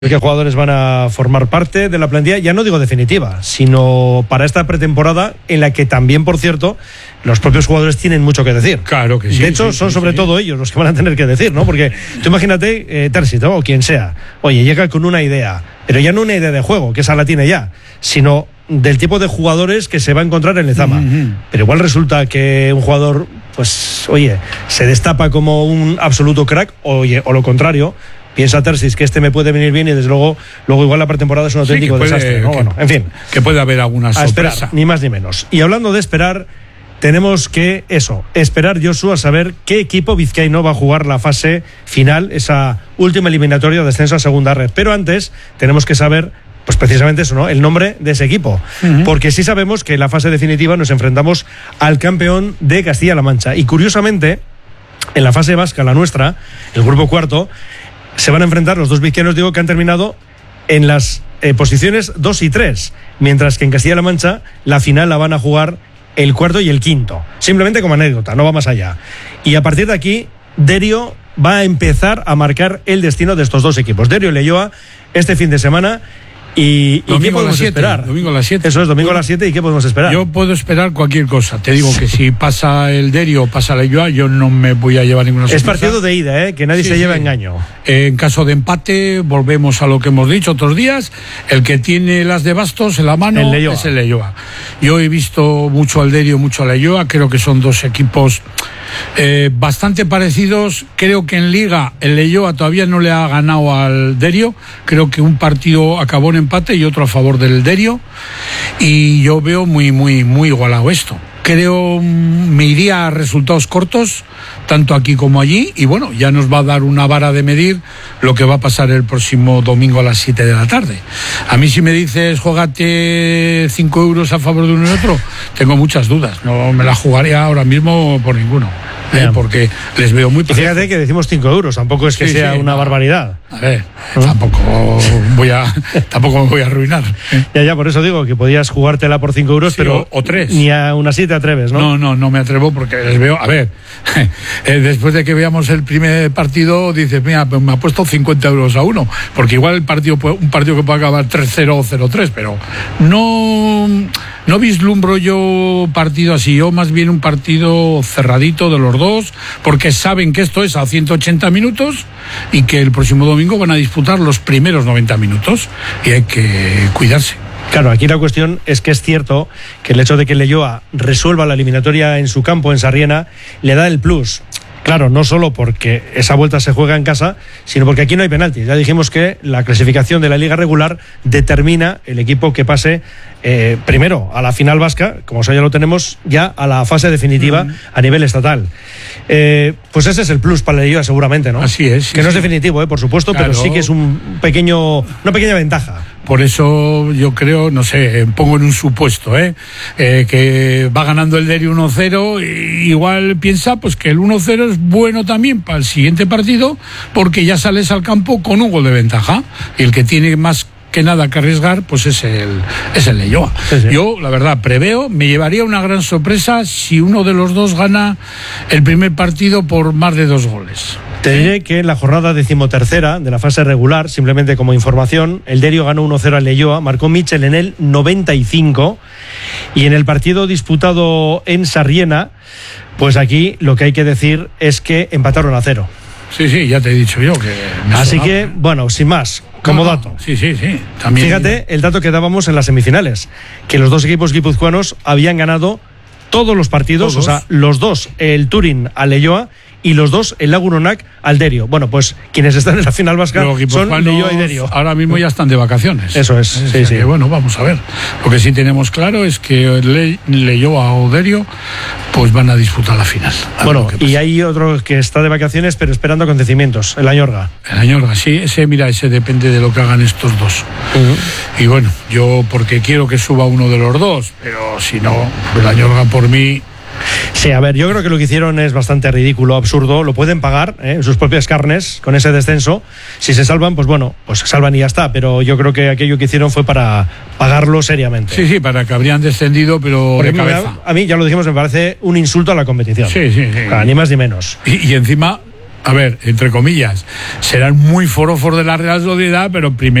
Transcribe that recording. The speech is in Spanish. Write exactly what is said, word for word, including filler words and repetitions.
¿Qué jugadores van a formar parte de la plantilla? Ya no digo definitiva, sino para esta pretemporada en la que también, por cierto, los propios jugadores tienen mucho que decir. Claro que sí. De hecho, sí, son sí, sobre sí. todo ellos los que van a tener que decir, ¿no? Porque tú imagínate, eh, Terzic, ¿no? O quien sea, oye, llega con una idea, pero ya no una idea de juego, que esa la tiene ya, sino del tipo de jugadores que se va a encontrar en Lezama. Uh-huh. Pero igual resulta que un jugador, pues, oye, se destapa como un absoluto crack, oye, o lo contrario. Piensa Terzic que este me puede venir bien y desde luego luego igual la pretemporada es un auténtico sí, puede, desastre, ¿no? Que, bueno, en fin. Que puede haber alguna sorpresa. A esperar, ni más ni menos. Y hablando de esperar, tenemos que, eso, esperar, Josu, a saber qué equipo vizcaíno va a jugar la fase final, esa última eliminatoria de descenso a segunda red. Pero antes tenemos que saber, pues precisamente eso, ¿no? El nombre de ese equipo. Uh-huh. Porque sí sabemos que en la fase definitiva nos enfrentamos al campeón de Castilla-La Mancha. Y curiosamente, en la fase vasca, la nuestra, el grupo cuarto, se van a enfrentar los dos vizcaínos, digo, que han terminado en las eh, posiciones dos y tres, mientras que en Castilla-La Mancha la final la van a jugar el cuarto y el quinto. Simplemente como anécdota, no va más allá. Y a partir de aquí, Derio va a empezar a marcar el destino de estos dos equipos. Derio y Leioa este fin de semana. ¿Y, ¿y qué podemos siete, esperar? Domingo a las siete. Eso es, domingo bueno, a las siete. ¿Y qué podemos esperar? Yo puedo esperar cualquier cosa. Te digo que si pasa el Derio o pasa la Leioa, yo no me voy a llevar ninguna sorpresa. Es partido de ida, ¿eh? Que nadie sí, se lleva sí. engaño. Eh, en caso de empate, volvemos a lo que hemos dicho otros días. El que tiene las de bastos en la mano el es el Leioa. Yo he visto mucho al Derio, mucho a la Leioa. Creo que son dos equipos eh, bastante parecidos. Creo que en Liga el Leioa todavía no le ha ganado al Derio. Creo que un partido acabó en empate y otro a favor del Derio, y yo veo muy muy muy igualado esto. Creo me iría a resultados cortos tanto aquí como allí, y bueno, ya nos va a dar una vara de medir lo que va a pasar el próximo domingo a las siete de la tarde. A mí, si me dices jógate cinco euros a favor de uno y otro, tengo muchas dudas, no me la jugaría ahora mismo por ninguno. Eh, porque les veo muy parecidos. Fíjate que decimos cinco euros, tampoco es que sí, sea sí, una no. barbaridad. A ver, ¿no? tampoco voy a tampoco me voy a arruinar. ¿eh? Ya, ya, por eso digo que podías jugártela por cinco euros, sí, pero o, o tres. Ni a una así te atreves, ¿no? No, no, no me atrevo porque les veo, a ver, eh, después de que veamos el primer partido, dices, mira, pues me ha puesto cincuenta euros a uno, porque igual el partido, un partido que puede acabar tres cero o cero tres, pero no... No vislumbro yo partido así, yo más bien un partido cerradito de los dos, porque saben que esto es a ciento ochenta minutos y que el próximo domingo van a disputar los primeros noventa minutos y hay que cuidarse. Claro, aquí la cuestión es que es cierto que el hecho de que Leioa resuelva la eliminatoria en su campo, en Sarriena, le da el plus. Claro, no solo porque esa vuelta se juega en casa, sino porque aquí no hay penaltis. Ya dijimos que la clasificación de la liga regular determina el equipo que pase eh, primero a la final vasca, como ya lo tenemos, ya a la fase definitiva uh-huh. a nivel estatal. Eh, pues ese es el plus para la liga, seguramente, ¿no? Así es. Sí, que no sí. es definitivo, eh, por supuesto, claro. Pero sí que es un pequeño, una pequeña ventaja. Por eso yo creo, no sé, pongo en un supuesto, ¿eh? Eh, que va ganando el Derio uno cero, y igual piensa pues que el uno cero es bueno también para el siguiente partido, porque ya sales al campo con un gol de ventaja, y el que tiene más que nada que arriesgar, pues es el es el Leioa. Sí, sí. Yo, la verdad, preveo, me llevaría una gran sorpresa si uno de los dos gana el primer partido por más de dos goles. Te diré que en la jornada decimotercera de la fase regular, simplemente como información, el Derio ganó uno cero al Leioa, marcó Michel en el noventa y cinco, y en el partido disputado en Sarriena, pues aquí lo que hay que decir es que empataron a cero. Sí, sí, ya te he dicho yo que... Así sonaba. Que, bueno, sin más, como no, dato. Sí, sí, sí. También. Fíjate el dato que dábamos en las semifinales, que los dos equipos guipuzcoanos habían ganado todos los partidos, ¿Todos? o sea, los dos, el Turín al Leioa, y los dos, el Lagunonac al Derio. Bueno, pues quienes están en la final vasca son Leioa y Derio. Ahora mismo ya están de vacaciones. Eso es, es sí, sí. Que, bueno, vamos a ver. Lo que sí tenemos claro es que Le, Leioa o Derio pues van a disputar la final. Bueno, y hay otro que está de vacaciones, pero esperando acontecimientos, el Añorga. El Añorga, sí, ese, mira, ese depende de lo que hagan estos dos. Uh-huh. Y bueno, yo porque quiero que suba uno de los dos, pero si no, el Añorga por mí... Sí, a ver, yo creo que lo que hicieron es bastante ridículo, absurdo. Lo pueden pagar ¿eh? en sus propias carnes con ese descenso. Si se salvan, pues bueno, pues se salvan y ya está. Pero yo creo que aquello que hicieron fue para pagarlo seriamente. Sí, sí, para que habrían descendido, pero Porque de cabeza. A mí, ya lo dijimos, me parece un insulto a la competición. Sí, sí, sí. Claro, ni más ni menos. Y, y encima a ver, entre comillas, serán muy forofos de la Real Sociedad, pero primero